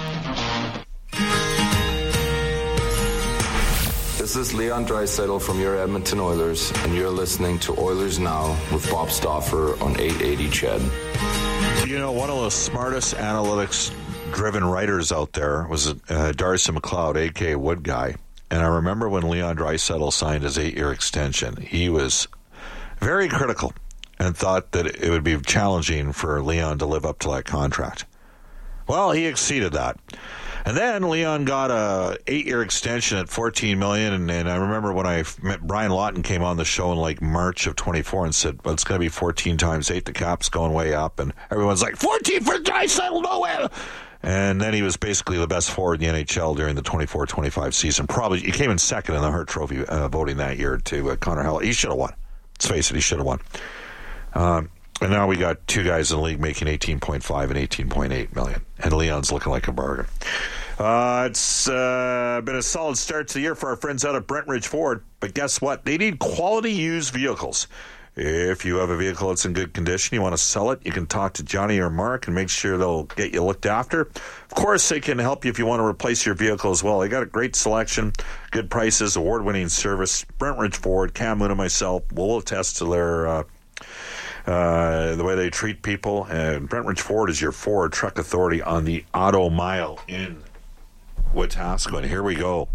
This is Leon Draisaitl from your Edmonton Oilers, and you're listening to Oilers Now with Bob Stauffer on 880 CHED. You know, one of the smartest analytics-driven writers out there was Darcy McLeod, a.k.a. Wood Guy. And I remember when Leon Draisaitl signed his 8-year extension, he was very critical and thought that it would be challenging for Leon to live up to that contract. Well, he exceeded that. And then Leon got a 8-year extension at $14 million, and I remember when I met Brian Lawton came on the show in like March of 24 and said, well, it's going to be 14 times 8, the cap's going way up, and everyone's like, 14 for Draisaitl, no way! And then he was basically the best forward in the NHL during the 24-25 season. Probably, he came in second in the Hart Trophy voting that year to Connor Hall. He should have won. Let's face it, he should have won. And now we got two guys in the league making $18.5 and $18.8 million. And Leon's looking like a bargain. It's been a solid start to the year for our friends out at Brent Ridge Ford. But guess what? They need quality used vehicles. If you have a vehicle that's in good condition, you want to sell it, you can talk to Johnny or Mark and make sure they'll get you looked after. Of course, they can help you if you want to replace your vehicle as well. They got a great selection, good prices, award-winning service. Brent Ridge Ford, Cam Moon and myself will attest to their the way they treat people. And Brent Ridge Ford is your Ford truck authority on the Auto Mile in Wetaskiwin. Here we go.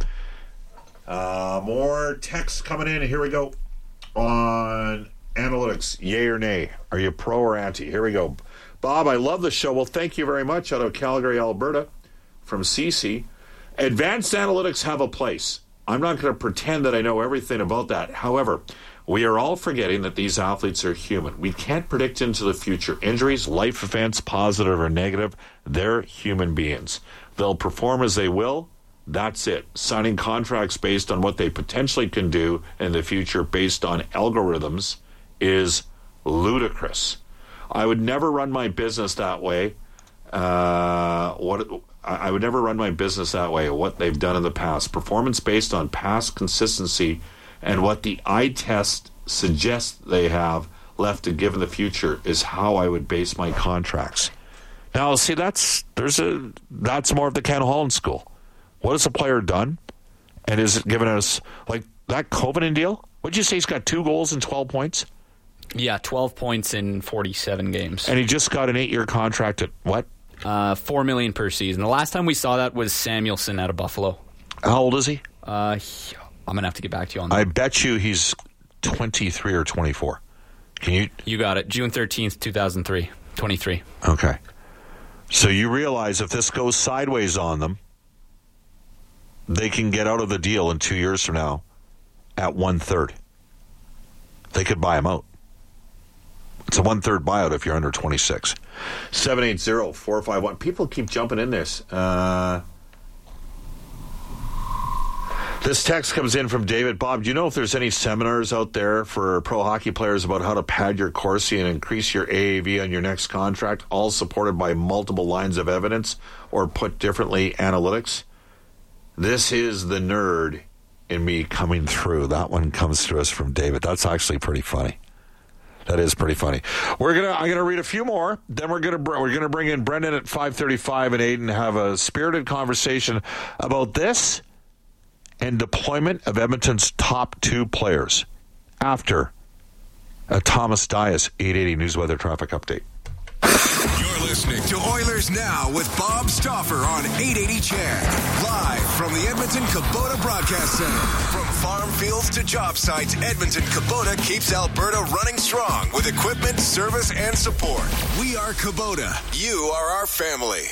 More texts coming in. Here we go on analytics. Yay or nay? Are you pro or anti? Here we go. Bob, I love the show. Well, thank you very much. Out of Calgary, Alberta, from CC. Advanced analytics have a place. I'm not going to pretend that I know everything about that. However, we are all forgetting that these athletes are human. We can't predict into the future injuries, life events, positive or negative. They're human beings. They'll perform as they will. That's it. Signing contracts based on what they potentially can do in the future based on algorithms is ludicrous. I would never run my business that way. I would never run my business that way, what they've done in the past. Performance based on past consistency and what the eye test suggests they have left to give in the future is how I would base my contracts. Now, see, that's more of the Ken Holland school. What has the player done? And is it giving us, like, that Covenant deal? What'd you say, he's got 2 goals and 12 points? Yeah, 12 points in 47 games. And he just got an 8-year contract at what? $4 million per season. The last time we saw that was Samuelson out of Buffalo. How old is he? I'm going to have to get back to you on that. I bet you he's 23 or 24. Can you? You got it. June 13th, 2003. 23. Okay. So you realize if this goes sideways on them, they can get out of the deal in 2 years from now at 1/3. They could buy him out. It's a 1/3 buyout if you're under 26. 780-451. People keep jumping in this. This text comes in from David. Bob, do you know if there's any seminars out there for pro hockey players about how to pad your Corsi and increase your AAV on your next contract, all supported by multiple lines of evidence, or put differently, analytics? This is the nerd in me coming through. That one comes to us from David. That's actually pretty funny. That is pretty funny. I'm gonna read a few more. Then we're gonna bring in Brendan at 5:35 and Aiden, have a spirited conversation about this and deployment of Edmonton's top 2 players after a Thomas Dias 880 News Weather Traffic Update. You're listening to Oilers Now with Bob Stauffer on 880 CHED. Live from the Edmonton Kubota Broadcast Center. From farm fields to job sites, Edmonton Kubota keeps Alberta running strong with equipment, service, and support. We are Kubota. You are our family.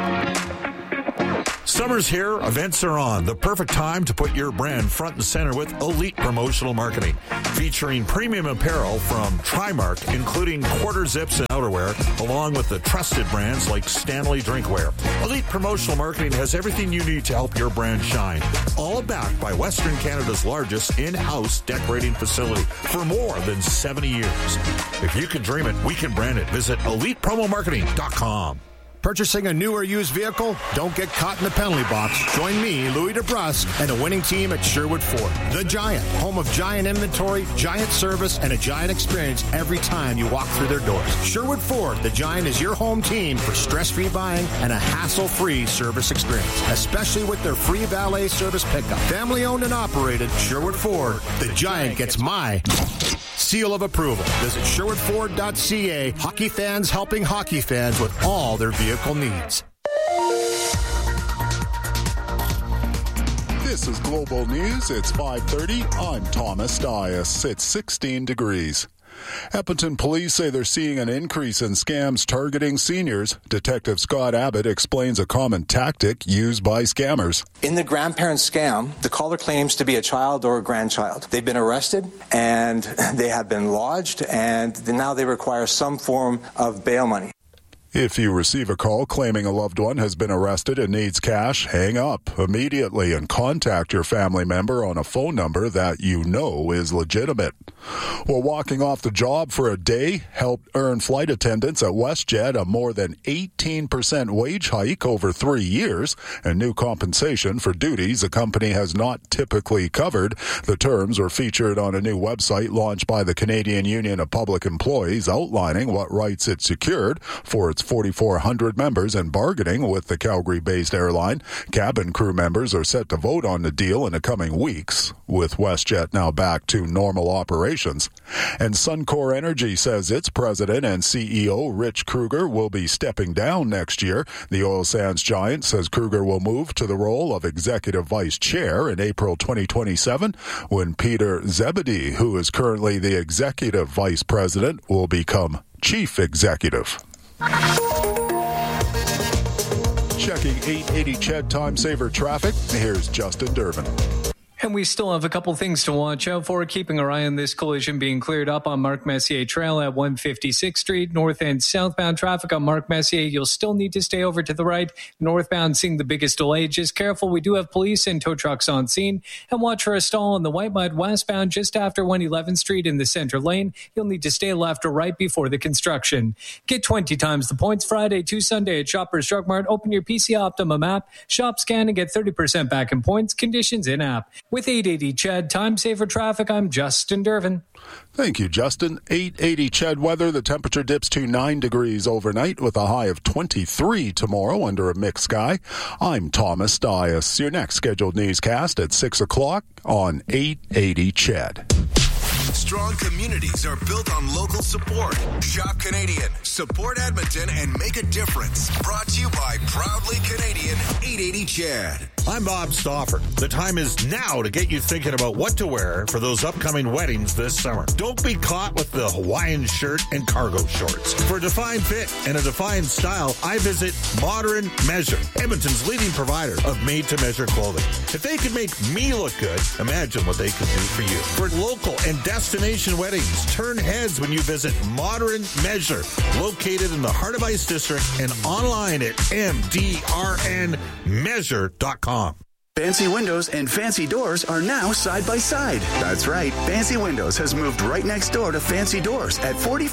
Summer's here, events are on. The perfect time to put your brand front and center with Elite Promotional Marketing. Featuring premium apparel from Trimark, including quarter zips and outerwear, along with the trusted brands like Stanley Drinkware. Elite Promotional Marketing has everything you need to help your brand shine. All backed by Western Canada's largest in-house decorating facility for more than 70 years. If you can dream it, we can brand it. Visit ElitePromoMarketing.com. Purchasing a new or used vehicle? Don't get caught in the penalty box. Join me, Louis DeBrusque, and a winning team at Sherwood Ford. The Giant, home of Giant inventory, Giant service, and a Giant experience every time you walk through their doors. Sherwood Ford, the Giant is your home team for stress-free buying and a hassle-free service experience, especially with their free valet service pickup. Family-owned and operated, Sherwood Ford, the Giant gets my seal of approval. Visit SherwoodFord.ca. Hockey fans helping hockey fans with all their vehicle needs. This is Global News. It's 5:30. I'm Thomas Dias. It's 16 degrees. Edmonton police say they're seeing an increase in scams targeting seniors. Detective Scott Abbott explains a common tactic used by scammers. In the grandparent scam, the caller claims to be a child or a grandchild. They've been arrested and they have been lodged, and now they require some form of bail money. If you receive a call claiming a loved one has been arrested and needs cash, hang up immediately and contact your family member on a phone number that you know is legitimate. While walking off the job for a day helped earn flight attendants at WestJet a more than 18% wage hike over 3 years and new compensation for duties the company has not typically covered. The terms were featured on a new website launched by the Canadian Union of Public Employees outlining what rights it secured for its 4,400 members and bargaining with the Calgary-based airline. Cabin crew members are set to vote on the deal in the coming weeks, with WestJet now back to normal operations. And Suncor Energy says its president and CEO, Rich Kruger, will be stepping down next year. The oil sands giant says Kruger will move to the role of executive vice chair in April 2027, when Peter Zebedee, who is currently the executive vice president, will become chief executive. Checking 880 CHED Time Saver traffic, here's Justin Durbin. And we still have a couple things to watch out for, keeping our eye on this collision being cleared up on Mark Messier Trail at 156th Street. North and southbound traffic on Mark Messier, you'll still need to stay over to the right. Northbound seeing the biggest delay. Just careful, we do have police and tow trucks on scene. And watch for a stall on the White Mud westbound just after 111th Street in the center lane. You'll need to stay left or right before the construction. Get 20 times the points Friday to Sunday at Shoppers Drug Mart. Open your PC Optimum app, shop, scan, and get 30% back in points. Conditions in app. With 880 CHED Time Saver Traffic, I'm Justin Durbin. Thank you, Justin. 880 CHED weather. The temperature dips to 9 degrees overnight with a high of 23 tomorrow under a mixed sky. I'm Thomas Dias. Your next scheduled newscast at 6 o'clock on 880 CHED. Strong communities are built on local support. Shop Canadian. Support Edmonton and make a difference. Brought to you by proudly Canadian 880 Chad. I'm Bob Stauffer. The time is now to get you thinking about what to wear for those upcoming weddings this summer. Don't be caught with the Hawaiian shirt and cargo shorts. For a defined fit and a defined style, I visit Modern Measure, Edmonton's leading provider of made-to-measure clothing. If they can make me look good, imagine what they can do for you. For local and destination weddings, turn heads when you visit Modern Measure, located in the Heart of Ice District and online at mdrnmeasure.com. Fancy Windows and Fancy Doors are now side by side. That's right. Fancy Windows has moved right next door to Fancy Doors at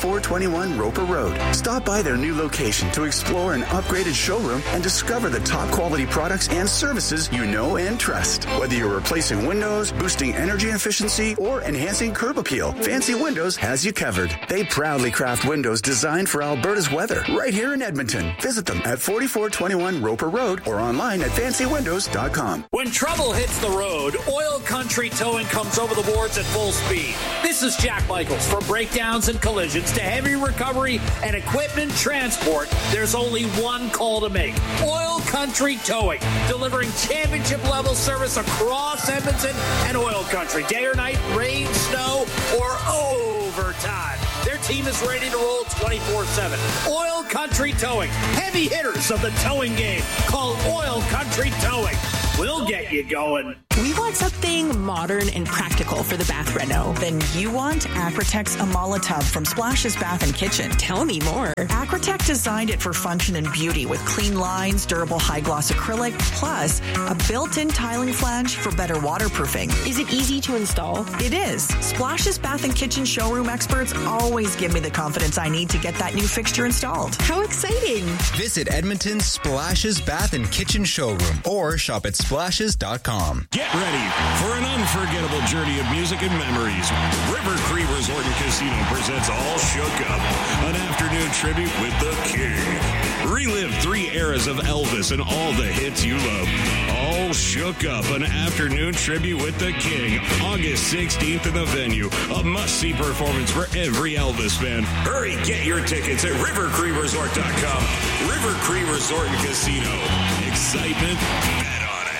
4421 Roper Road. Stop by their new location to explore an upgraded showroom and discover the top quality products and services you know and trust. Whether you're replacing windows, boosting energy efficiency, or enhancing curb appeal, Fancy Windows has you covered. They proudly craft windows designed for Alberta's weather right here in Edmonton. Visit them at 4421 Roper Road or online at fancywindows.com. When trouble hits the road, Oil Country Towing comes over the boards at full speed. This is Jack Michaels. From breakdowns and collisions to heavy recovery and equipment transport, there's only one call to make. Oil Country Towing, delivering championship-level service across Edmonton and Oil Country. Day or night, rain, snow, or overtime. Their team is ready to roll 24/7. Oil Country Towing, heavy hitters of the towing game. Call Oil Country Towing. We'll get you going. We want something modern and practical for the bath reno. Then you want Aquatex Amala Tub from Splash's Bath and Kitchen. Tell me more. Aquatech designed it for function and beauty with clean lines, durable high-gloss acrylic, plus a built-in tiling flange for better waterproofing. Is it easy to install? It is. Splash's Bath and Kitchen showroom experts always give me the confidence I need to get that new fixture installed. How exciting! Visit Edmonton's Splash's Bath and Kitchen showroom or shop at splashes.com. Get ready for an unforgettable journey of music and memories. River Cree Resort and Casino presents All Shook Up, an afternoon tribute with the King. Relive 3 eras of Elvis and all the hits you love. All Shook Up, an afternoon tribute with the King, August 16th in the venue. A must-see performance for every Elvis fan. Hurry, get your tickets at rivercreeresort.com. River Cree Resort and Casino. Excitement, bet on it.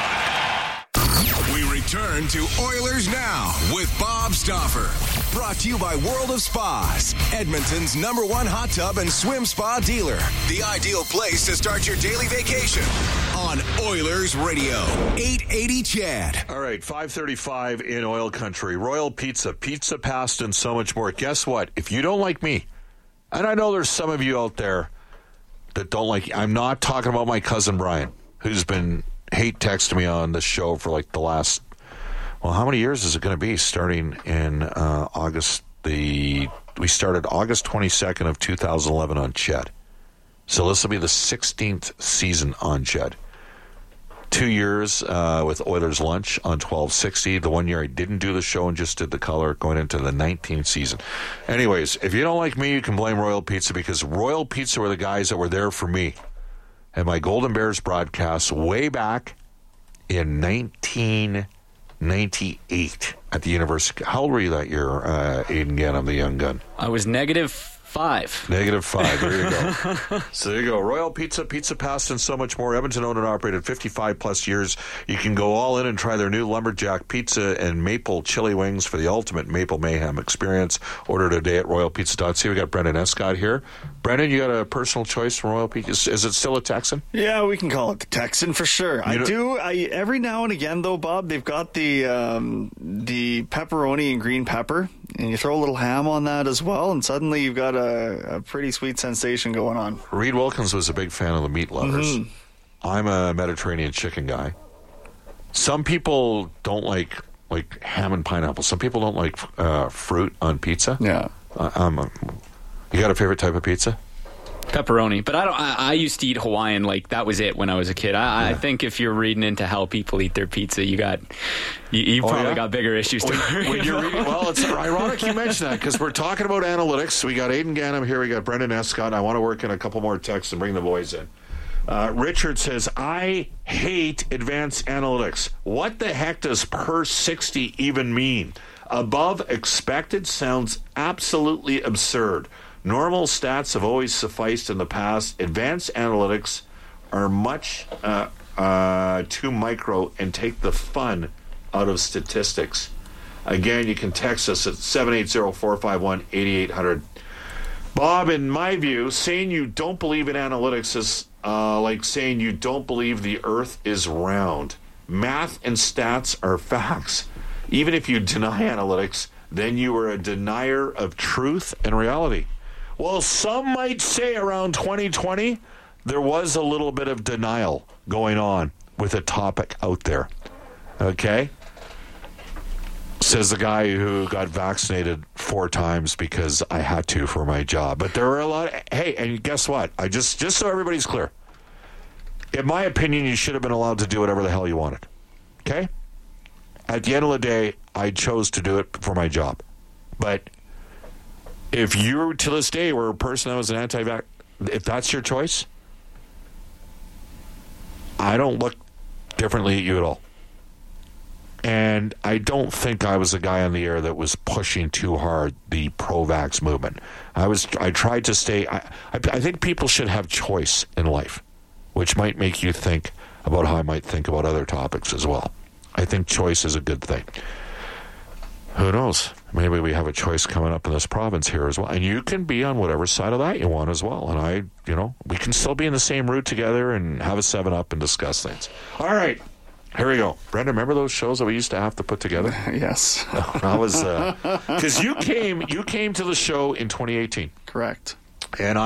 We return to Oilers Now with Bob Stauffer. Brought to you by World of Spas, Edmonton's #1 hot tub and swim spa dealer. The ideal place to start your daily vacation on Oilers Radio, 880 Chad. All right, 5:35 in Oil Country. Royal Pizza, pizza, pasta, and so much more. Guess what? If you don't like me, and I know there's some of you out there that don't like, I'm not talking about my cousin Brian, who's been hate texting me on the show for like the last, well, how many years is it going to be? Starting in August, we started August 22nd of 2011 on Ched. So this will be the 16th season on Ched. 2 years with Oilers Lunch on 1260. The 1 year I didn't do the show and just did the color, going into the 19th season. Anyways, if you don't like me, you can blame Royal Pizza, because Royal Pizza were the guys that were there for me and my Golden Bears broadcasts way back in 1998 at the University. How old were you that year, Aiden Gannon, the young gun? I was -5. -5. There you go. So there you go. Royal Pizza, pizza, pasta, and so much more. Edmonton owned and operated 55 plus years. You can go all in and try their new lumberjack pizza and maple chili wings for the ultimate maple mayhem experience. Order today at royalpizza.ca. We got Brendan Escott here. Brendan, you got a personal choice from Royal Pizza? Is it still a Texan? Yeah, we can call it the Texan for sure. I every now and again though, Bob, they've got the pepperoni and green pepper, and you throw a little ham on that as well, and suddenly you've got a pretty sweet sensation going on. Reed Wilkins was a big fan of the meat lovers. Mm-hmm. I'm a Mediterranean chicken guy. Some people don't like ham and pineapple. Some people don't like fruit on pizza. Yeah. You got a favorite type of pizza? Pepperoni, but I used to eat Hawaiian, like that was it when I was a kid. I think if you're reading into how people eat their pizza, you probably got bigger issues to worry about. Well, it's ironic you mention that, because we're talking about analytics. We got Aiden Gannon here, we got Brendan Escott. I want to work in a couple more texts and bring the boys in. Richard says, I hate advanced analytics. What the heck does per 60 even mean? Above expected sounds absolutely absurd. Normal stats have always sufficed in the past. Advanced analytics are much too micro and take the fun out of statistics. Again, you can text us at 780-451-8800. Bob, in my view, saying you don't believe in analytics is like saying you don't believe the earth is round. Math and stats are facts. Even if you deny analytics, then you are a denier of truth and reality. Well, some might say around 2020, there was a little bit of denial going on with a topic out there. Okay? Says the guy who got vaccinated 4 times because I had to for my job. But there were a lot of, hey, and guess what? I just so everybody's clear. In my opinion, you should have been allowed to do whatever the hell you wanted. Okay? At the end of the day, I chose to do it for my job. But if you, to this day, were a person that was an anti-vax, if that's your choice, I don't look differently at you at all. And I don't think I was the guy on the air that was pushing too hard the pro-vax movement. I tried to stay. I think people should have choice in life, which might make you think about how I might think about other topics as well. I think choice is a good thing. Who knows? Maybe we have a choice coming up in this province here as well. And you can be on whatever side of that you want as well. And we can still be in the same route together and have a 7-Up and discuss things. All right. Here we go. Brenda, remember those shows that we used to have to put together? Yes. I was, because you came to the show in 2018. Correct. And